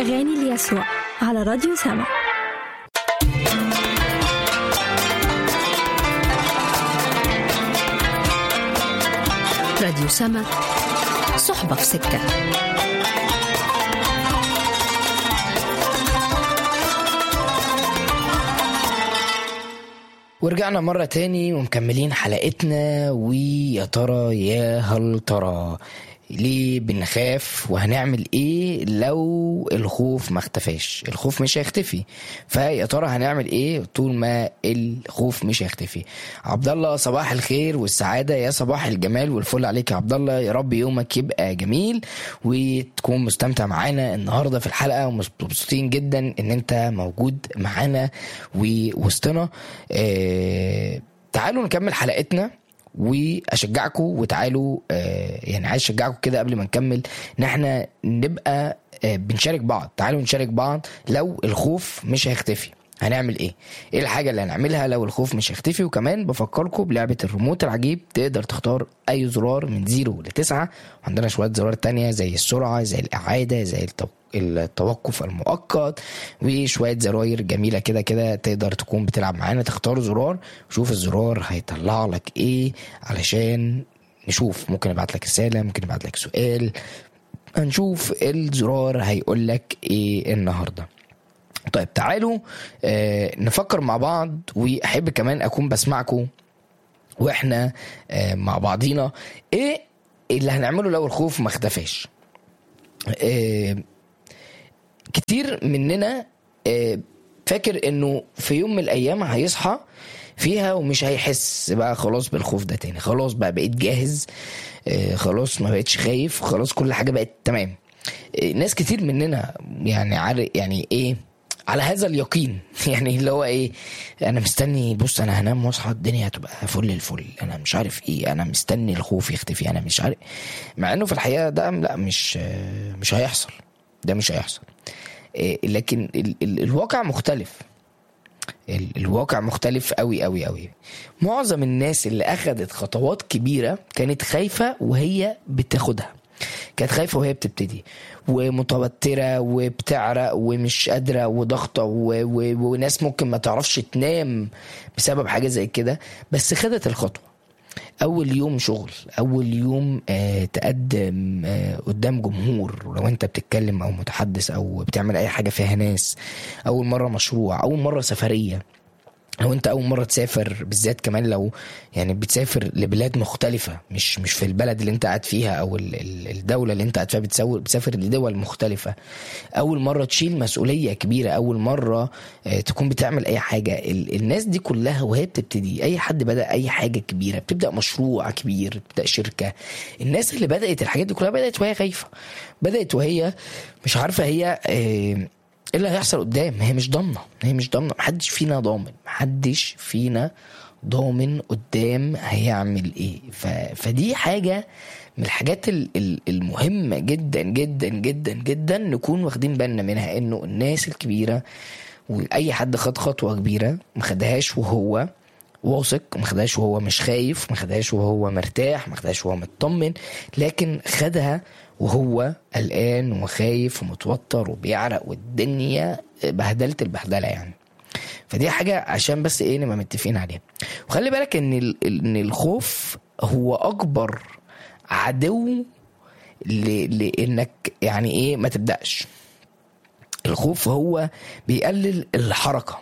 أغاني ليسوع على راديو سما. راديو سما، صحبة في سكة. ورجعنا مرة تاني ومكملين حلقتنا. ويا ترى يا هل ترى ليه بنخاف وهنعمل ايه لو الخوف ما اختفاش؟ الخوف مش هيختفي، فيا ترى هنعمل ايه طول ما الخوف مش هيختفي؟ عبد الله، صباح الخير والسعادة، يا صباح الجمال والفل عليك يا عبد الله. يا رب يومك يبقى جميل وتكون مستمتع معانا النهاردة في الحلقة، ومبسوطين جدا ان انت موجود معانا ووسطنا. تعالوا نكمل حلقتنا واشجعكم، وتعالوا يعني عايز اشجعكم كده قبل ما نكمل ان احنا نبقى بنشارك بعض. تعالوا نشارك بعض. لو الخوف مش هيختفي هنعمل ايه الحاجة اللي هنعملها لو الخوف مش هيختفي؟ وكمان بفكركم بلعبة الريموت العجيب، تقدر تختار اي زرار من 0 ل9، وعندنا شوية زرار تانية زي السرعة، زي الاعادة، زي التوقف المؤقت، وشوية زراير جميلة كده تقدر تكون بتلعب معانا. تختار زرار وشوف الزرار هيطلع لك ايه علشان نشوف. ممكن ابعت لك رسالة، ممكن ابعت لك سؤال، هنشوف الزرار هيقول لك ايه النهاردة. طيب تعالوا نفكر مع بعض، واحب كمان اكون بسمعكم واحنا مع بعضينا. ايه اللي هنعمله لو الخوف ما اختفاش؟ كتير مننا فاكر انه في يوم من الايام هيصحى فيها ومش هيحس بقى خلاص بالخوف ده تاني. خلاص بقى بقيت جاهز، خلاص ما بقيتش خايف، خلاص كل حاجة بقت تمام. ناس كتير مننا يعني ايه على هذا اليقين يعني اللي هو ايه، انا مستني، بص انا هنام واصحى الدنيا هتبقى فل الفل، انا مش عارف ايه، انا مستني الخوف يختفي، انا مش عارف. مع انه في الحقيقة ده لا، مش هيحصل، ده مش هيحصل. لكن الواقع مختلف. الواقع مختلف قوي قوي قوي. معظم الناس اللي اخذت خطوات كبيرة كانت خايفة وهي بتاخدها، كانت خايفة وهي بتبتدي، ومتوترة وبتعرق ومش قادرة وضغطة وناس ممكن ما تعرفش تنام بسبب حاجة زي كده، بس خدت الخطوة. اول يوم شغل، اول يوم تقدم قدام جمهور لو انت بتتكلم او متحدث او بتعمل اي حاجة فيها ناس، اول مرة مشروع، اول مرة سفرية، لو انت اول مرة تسافر، بالذات كمان لو يعني بتسافر لبلاد مختلفة، مش في البلد اللي انت قاعد فيها او الدولة اللي انت قاعد فيها، بتسافر لدول مختلفة، اول مرة تشيل مسؤولية كبيرة، اول مرة تكون بتعمل اي حاجة. الناس دي كلها وهي بتبتدي، اي حد بدأ اي حاجة كبيرة، بتبدأ مشروع كبير، بتبدأ شركة. الناس اللي بدأت الحاجات دي كلها بدأت وهي خايفة، بدأت وهي مش عارفة هي ايه اللي هيحصل قدام. هي مش ضامنة، محدش فينا ضامن قدام هيعمل ايه. فدي حاجة من الحاجات المهمة جدا جدا جدا جدا نكون واخدين بالنا منها، انه الناس الكبيرة واي حد خد خطوة كبيرة ما خدهاش وهو واثق، ما خدهاش وهو مش خايف، ما خدهاش وهو مرتاح، ما خدهاش وهو مطمن، لكن خدها وهو قلقان وخايف ومتوتر وبيعرق والدنيا بهدلت البهدلة يعني. فدي حاجة عشان بس ايه نبقى متفقين عليها. وخلي بالك ان الخوف هو اكبر عدو لانك يعني ايه ما تبدأش. الخوف هو بيقلل الحركة،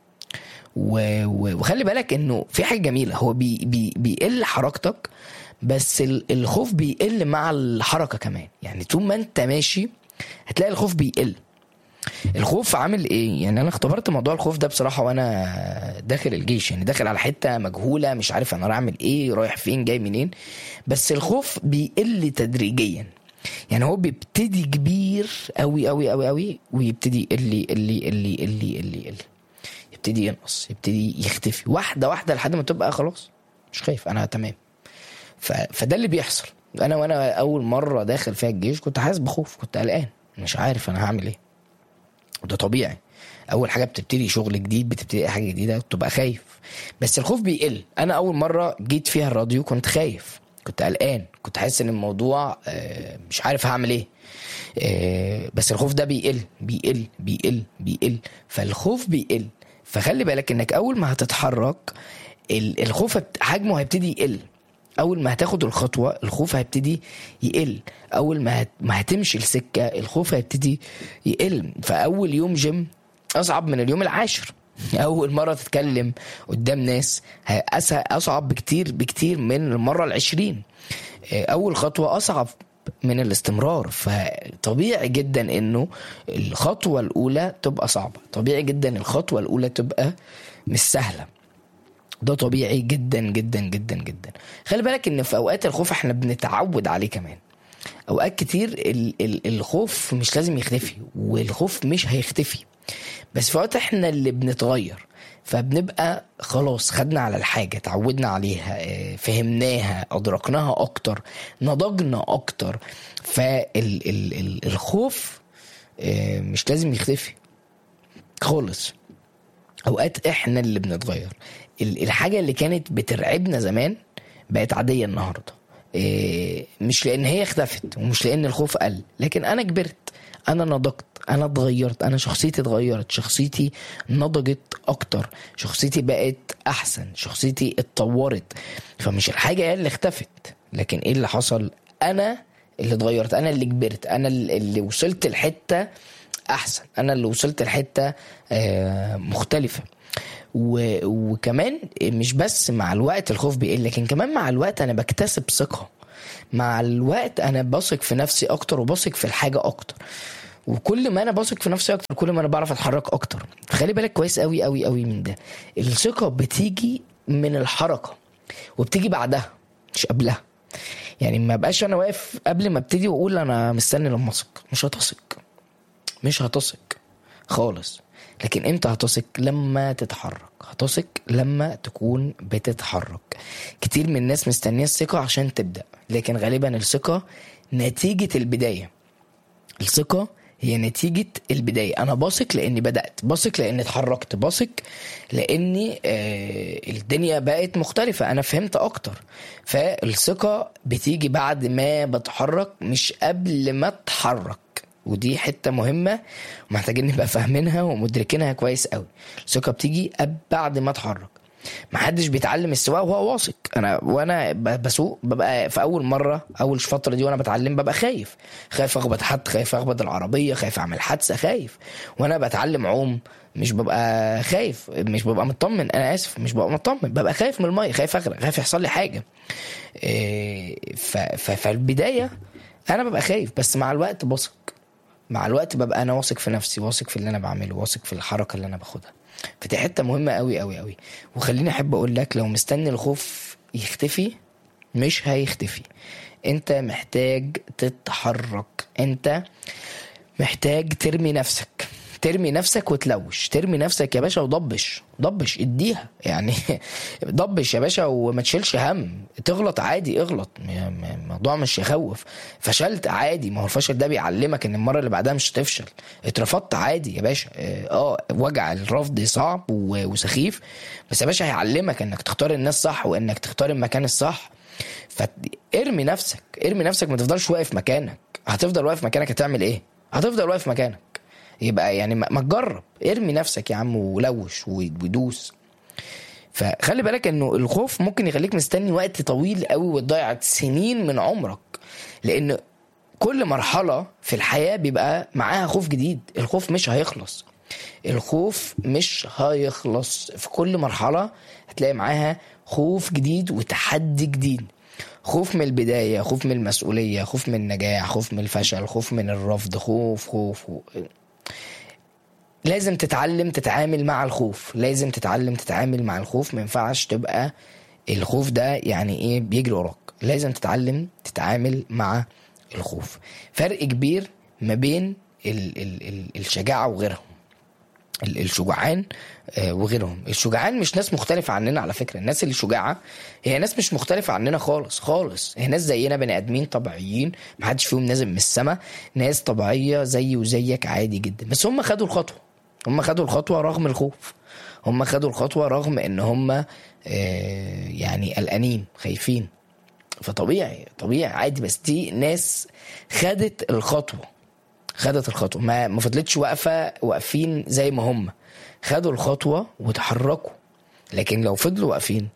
وخلي بالك انه في حاجة جميلة، هو بيقل حركتك، بس الخوف بيقل مع الحركة كمان. يعني طول ما انت ماشي هتلاقي الخوف بيقل. الخوف عامل ايه؟ يعني انا اختبرت موضوع الخوف ده بصراحة وانا داخل الجيش، يعني داخل على حتة مجهولة، مش عارف انا رايح اعمل ايه، رايح فين، جاي منين. بس الخوف بيقل تدريجيا، يعني هو بيبتدي كبير قوي قوي قوي قوي، ويبتدي يقل، يبتدي ينقص، يبتدي يختفي واحدة واحدة لحد ما تبقى خلاص مش خايف، انا تمام. فده اللي بيحصل. وانا اول مرة داخل فيها الجيش كنت حاسس بخوف، كنت قلقان، مش عارف انا هعمل ايه. وده طبيعي، اول حاجة بتبتدي شغل جديد، بتبتدي حاجة جديدة، تبقى خايف، بس الخوف بيقل. انا اول مرة جيت فيها الراديو كنت خايف، كنت قلقان، كنت حاسس ان الموضوع مش عارف هعمل ايه. بس الخوف ده بيقل بيقل بيقل بيقل، فالخوف بيقل. فخلي بالك انك اول ما هتتحرك الخوف حجمه هيبتدي يقل. اول ما هتاخد الخطوة الخوف هيبتدي يقل. اول ما هتمشي السكة الخوف هيبتدي يقل. فاول يوم جيم اصعب من اليوم العاشر. اول مرة تتكلم قدام ناس اصعب بكتير من المرة 20. اول خطوة اصعب من الاستمرار. فطبيعي جدا انه الخطوة الاولى تبقى صعبة، طبيعي جدا الخطوة الاولى تبقى مش سهلة، ده طبيعي جدا جدا جدا جدا. خلي بالك ان في اوقات الخوف احنا بنتعود عليه كمان. اوقات كتير الخوف مش لازم يختفي، والخوف مش هيختفي، بس في وقت احنا اللي بنتغير. فبنبقى خلاص خدنا على الحاجة، تعودنا عليها، فهمناها، أدركناها أكتر، نضجنا أكتر. فالخوف مش لازم يختفي خالص. أوقات احنا اللي بنتغير. الحاجة اللي كانت بترعبنا زمان بقت عادية النهاردة، مش لأن هي اختفت ومش لأن الخوف قل، لكن أنا كبرت، أنا نضجت، أنا اتغيرت، أنا شخصيتي اتغيرت، شخصيتي نضجت أكتر، شخصيتي بقت أحسن، شخصيتي اتطورت. فمش الحاجة هي اللي اختفت، لكن إيه اللي حصل؟ أنا اللي اتغيرت، أنا اللي كبرت، أنا اللي وصلت لحتة أحسن، أنا اللي وصلت لحتة مختلفة. وكمان مش بس مع الوقت الخوف بيقل، لكن كمان مع الوقت أنا بكتسب ثقة. مع الوقت أنا بثق في نفسي أكتر وبثق في الحاجة أكتر. وكل ما أنا بثق في نفسي أكتر كل ما أنا بعرف أتحرك أكتر. فخلي بالك كويس قوي قوي قوي من ده. الثقة بتيجي من الحركة وبتيجي بعدها مش قبلها. يعني ما بقاش أنا واقف قبل ما ابتدي وأقول أنا مستني لما أثق. مش هتثق خالص. لكن امتى هتثق؟ لما تتحرك. هتثق لما تكون بتتحرك. كتير من الناس مستنيه الثقة عشان تبدأ، لكن غالبا الثقة نتيجة البداية. الثقة هي نتيجة البداية. أنا بثق لأني بدأت، بثق لأني اتحركت، بثق لأني الدنيا بقت مختلفة، أنا فهمت أكتر. فالثقة بتيجي بعد ما بتحرك مش قبل ما اتحرك. ودي حتة مهمة ومحتاجين نبقى فاهمينها ومدركينها كويس قوي. الثقة بتيجي بعد ما اتحرك. محدش بيتعلم السواقة وهو واثق. وانا بسوق ببقى في اول مرة، اول فترة دي وانا بتعلم ببقى خايف اخبط حد، خايف اخبط العربية، خايف اعمل حادثة، خايف. وانا بتعلم عوم مش ببقى خايف، مش ببقى مطمن، انا اسف، مش ببقى مطمن، ببقى خايف من المية، خايف اغرق، خايف يحصل لي حاجة. فالبداية انا ببقى خايف، بس مع الوقت بثق. مع الوقت ببقى انا واثق في نفسي، واثق في اللي انا بعمله، واثق في الحركة اللي انا باخدها. فدي حتة مهمة قوي قوي قوي. وخليني احب اقول لك، لو مستني الخوف يختفي مش هيختفي. انت محتاج تتحرك، انت محتاج ترمي نفسك وتلوش. ترمي نفسك يا باشا وضبش اديها يعني. ضبش يا باشا وما تشيلش هم. تغلط عادي، اغلط، الموضوع مش يخوف. فشلت عادي، ما هو الفشل ده بيعلمك ان المرة اللي بعدها مش هتفشل. اترفضت عادي يا باشا، وجع الرفض صعب وسخيف، بس يا باشا هيعلمك انك تختار الناس صح وانك تختار المكان الصح. فارمي نفسك، ما تفضلش واقف مكانك. هتفضل واقف مكانك هتعمل ايه؟ هتفضل واقف مكانك. يبقى يعني ما تجرب، ارمي نفسك يا عم ولوش ودوس. فخلي بالك انه الخوف ممكن يخليك مستني وقت طويل قوي وتضيع سنين من عمرك، لان كل مرحلة في الحياة بيبقى معاها خوف جديد. الخوف مش هيخلص. في كل مرحلة هتلاقي معاها خوف جديد وتحدي جديد. خوف من البداية، خوف من المسؤولية، خوف من النجاح، خوف من الفشل، خوف من الرفض، خوف. لازم تتعلم تتعامل مع الخوف، ما ينفعش تبقى الخوف ده يعني ايه بيجري وراك. لازم تتعلم تتعامل مع الخوف. فرق كبير ما بين الشجاعة وغيرهم. الشجعان وغيرهم. الشجعان مش ناس مختلفة عننا على فكرة. الناس اللي شجاعة هي ناس مش مختلفة عننا خالص. هي ناس زينا، بني ادمين طبيعيين، محدش فيهم نازل من السماء، ناس طبيعية زي وزيك عادي جدا. بس هم خدوا الخطوة رغم الخوف. هم خدوا الخطوة رغم ان هم يعني قلقانين خايفين. فطبيعي عادي. بس دي ناس خدت الخطوة خدت الخطوه، ما فضلتش واقفين زي ما هم، خدوا الخطوه وتحركوا. لكن لو فضلوا واقفين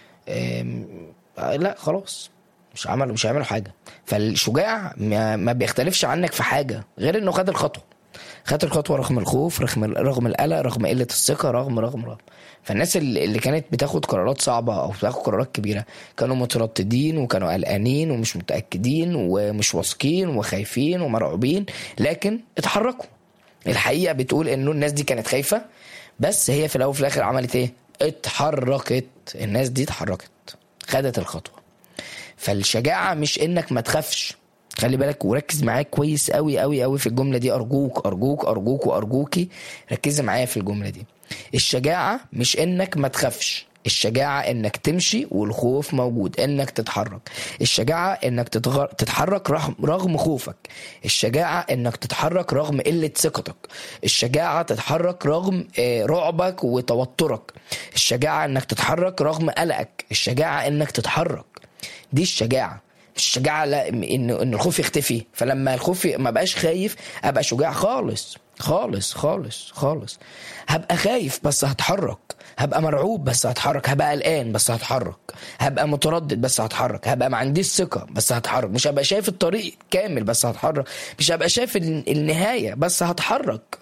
لا خلاص مش هيعملوا حاجه. فالشجاع ما بيختلفش عنك في حاجه غير انه خد الخطوه رغم الخوف، رغم القلق، رغم قله الثقه، رغم. فالناس اللي كانت بتاخد قرارات صعبه او بتاخد قرارات كبيره كانوا مترددين وكانوا قلقانين ومش متاكدين ومش واثقين وخايفين ومرعوبين، لكن اتحركوا. الحقيقه بتقول انه الناس دي كانت خايفه، بس هي في الاول وفي الاخر عملت ايه؟ اتحركت. الناس دي اتحركت، خدت الخطوه. فالشجاعه مش انك ما تخافش. خلي بالك وركز معايا كويس قوي قوي قوي في الجمله دي، ارجوك ارجوك ارجوك وارجوكي ركزي معايا في الجمله دي. الشجاعه مش انك ما تخافش، الشجاعه انك تمشي والخوف موجود، انك تتحرك. الشجاعه انك تتحرك رغم خوفك. الشجاعه انك تتحرك رغم قله ثقتك. الشجاعه تتحرك رغم رعبك وتوترك. الشجاعه انك تتحرك رغم قلقك. الشجاعه انك تتحرك، دي الشجاعه. مش الشجاعه لا ان الخوف يختفي، فلما الخوف ما بقاش خايف ابقى شجاع خالص خالص خالص خالص. هبقى خايف بس هتحرك، هبقى مرعوب بس هتحرك، هبقى قلقان بس هتحرك، هبقى متردد بس هتحرك، هبقى ما عنديش ثقه بس هتحرك، مش هبقى شايف الطريق كامل بس هتحرك، مش هبقى شايف النهايه بس هتحرك.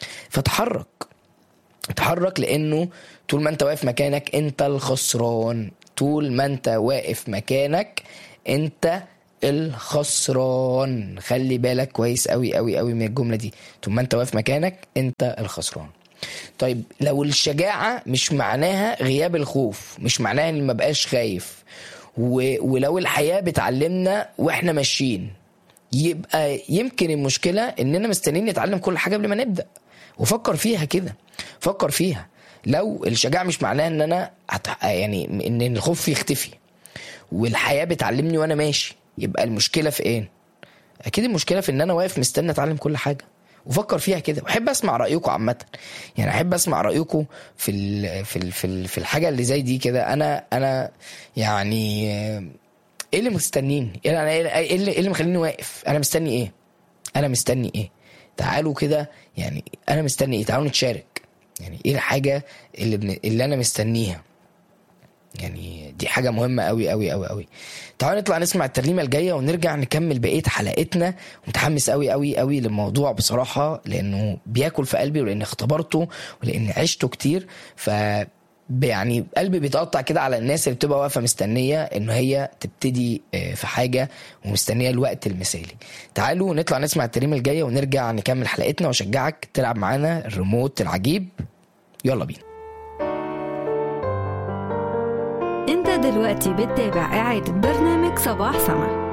فتحرك لانه طول ما انت واقف مكانك انت الخسران. طول ما انت واقف مكانك انت الخسران. خلي بالك كويس قوي قوي قوي من الجملة دي، طول ما انت واقف مكانك انت الخسران. طيب لو الشجاعة مش معناها غياب الخوف، مش معناها ان ما بقاش خايف، ولو الحياة بتعلمنا واحنا ماشيين، يبقى يمكن المشكلة اننا مستنيين نتعلم كل حاجة قبل ما نبدأ. وفكر فيها كده، فكر فيها. لو الشجاعة مش معناها ان انا يعني ان الخوف يختفي والحياة بتعلمني وانا ماشي، يبقى المشكلة في ايه؟ اكيد المشكلة في ان انا واقف مستني اتعلم كل حاجة. وفكر فيها كده، وحب اسمع رأيكم عامة. يعني احب اسمع رأيكم في الحاجة اللي زي دي كده. انا يعني ايه اللي مستنيني؟ ايه اللي مخليني واقف؟ انا مستني ايه؟ تعالوا كده، يعني انا مستني ايه؟ تعالوا نتشارك. يعني ايه الحاجة اللي انا مستنيها؟ يعني دي حاجة مهمة قوي قوي قوي قوي. تعالوا نطلع نسمع الترنيمة الجاية ونرجع نكمل بقية حلقتنا. ومتحمس قوي قوي قوي للموضوع بصراحة، لأنه بياكل في قلبي، ولأن اختبرته، ولأن عشته كتير. يعني قلبي بيتقطع كده على الناس اللي بتبقى واقفة مستنية إنه هي تبتدي في حاجة ومستنية الوقت المثالي. تعالوا نطلع نسمع الترنيمة الجاية ونرجع نكمل حلقتنا، وشجعك تلعب معانا الريموت العجيب. يلا بينا. انت دلوقتي بتتابع إعادة برنامج صباح سما.